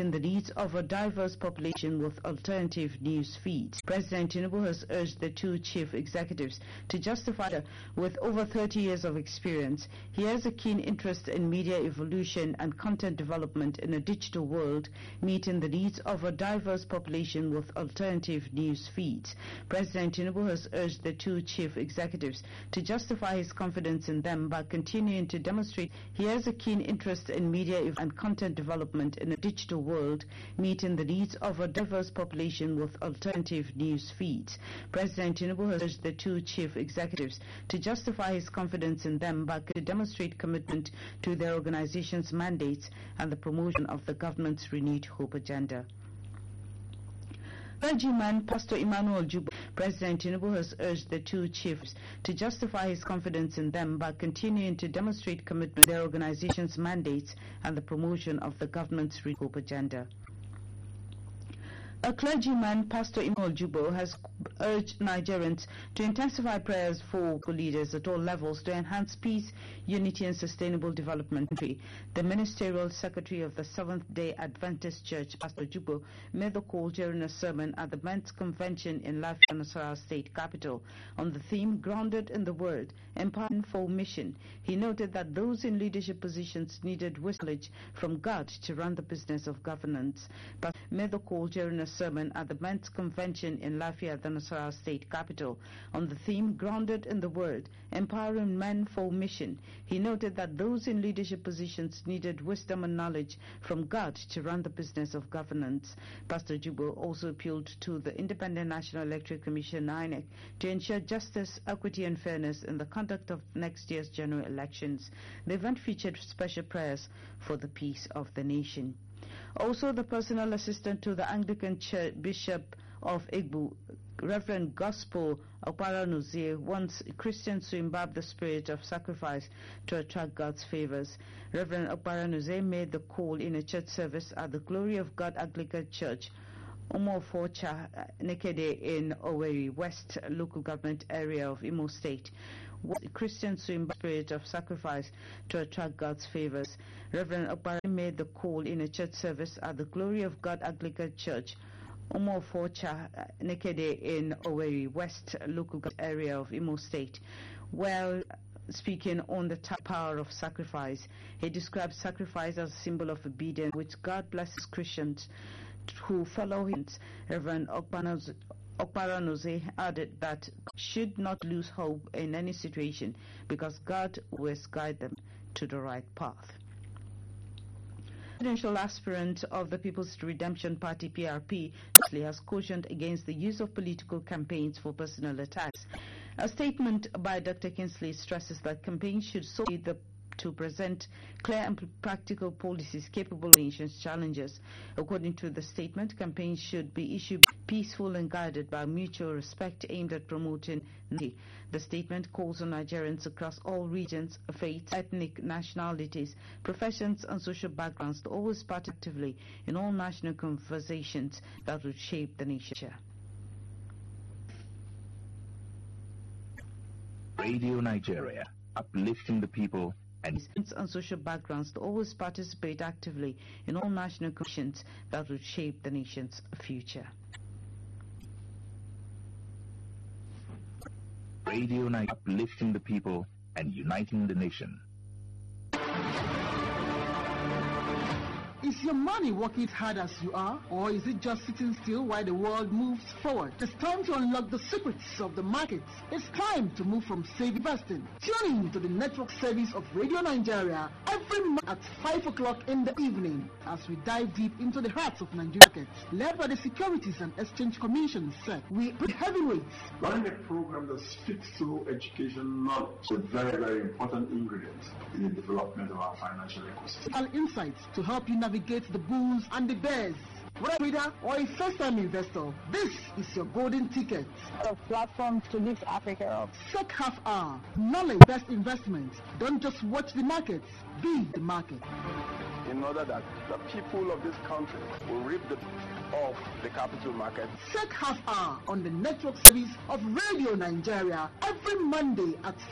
meeting the needs of a diverse population with alternative news feeds. President Tinubu has urged the two chief executives to justify that with over 30 years of experience, he has a keen interest in media evolution and content development in a digital world, meeting the needs of a diverse population with alternative news feeds. President Tinubu has urged the two chief executives to justify his confidence in them by continuing to demonstrate he has a keen interest in media and content development in a digital world, meeting the needs of a diverse population with alternative news feeds. President Tinubu has urged the two chief executives to justify his confidence in them by to demonstrate commitment to their organization's mandates and the promotion of the government's renewed hope agenda. Clergyman Pastor Emmanuel Jubo, President Tinubu has urged the two chiefs to justify his confidence in them by continuing to demonstrate commitment to their organization's mandates and the promotion of the government's renewed hope agenda. A clergyman, Pastor Emmanuel Jubo, has urged Nigerians to intensify prayers for leaders at all levels to enhance peace, unity and sustainable development. The Ministerial Secretary of the Seventh-day Adventist Church, Pastor Jubo, made the call during a sermon at the Men's Convention in Lafia, Nasarawa State Capital on the theme Grounded in the Word, Empowering for Mission. He noted that those in leadership positions needed wisdom from God to run the business of governance. But made the call during a sermon at the Men's Convention in Lafia, the Nasarawa State Capital, on the theme Grounded in the Word, Empowering Men for Mission. He noted that those in leadership positions needed wisdom and knowledge from God to run the business of governance. Pastor Jubo also appealed to the Independent National Electoral Commission, INEC, to ensure justice, equity and fairness in the conduct of next year's general elections. The event featured special prayers for the peace of the nation. Also, the personal assistant to the Anglican Church Bishop of Igbo, Reverend Gospel Okparanuzie, wants Christians to imbibe the spirit of sacrifice to attract God's favors. Reverend Okparanuzie made the call in a church service at the Glory of God Anglican Church, Omofocha Nekede in Owerri West local government area of Imo State. Christians to imbibe the spirit of sacrifice to attract God's favors. Reverend Okpara made the call in a church service at the Glory of God Anglican Church, Omofocha Nekede in Owerri West local government area of Imo State. While speaking on the power of sacrifice, he described sacrifice as a symbol of obedience, which God blesses Christians who follow him. Reverend Okparanuzie added that should not lose hope in any situation because God will guide them to the right path. Presidential aspirant of the People's Redemption Party (PRP) has cautioned against the use of political campaigns for personal attacks. A statement by Dr. Kingsley stresses that campaigns should solely to present clear and practical policies capable of the nation's challenges. According to the statement, campaigns should be issued peaceful and guided by mutual respect aimed at promoting unity. The statement calls on Nigerians across all regions, faiths, ethnic nationalities, professions and social backgrounds to always part actively in all national conversations that will shape the nation. Radio Nigeria, uplifting the people and social backgrounds to always participate actively in all national commissions that will shape the nation's future. Radio Nigeria, uplifting the people and uniting the nation. Is your money working as hard as you are, or is it just sitting still while the world moves forward? It's time to unlock the secrets of the markets. It's time to move from safe investing. Tune in to the network service of Radio Nigeria every month at 5 o'clock in the evening as we dive deep into the hearts of Nigerian markets. Led by the Securities and Exchange Commission, SEC, we put heavyweights. Running a program that speaks to education knowledge is a very, very important ingredient in the development of our financial ecosystem. All insights to help you navigate the bulls and the bears. Whether a reader or a first-time investor, this is your golden ticket. A platform to lift Africa up. SEC Half Hour. Knowledge, best investment. Don't just watch the markets, be the market. In order that the people of this country will reap the of the capital market. SEC Half Hour on the network service of Radio Nigeria every Monday at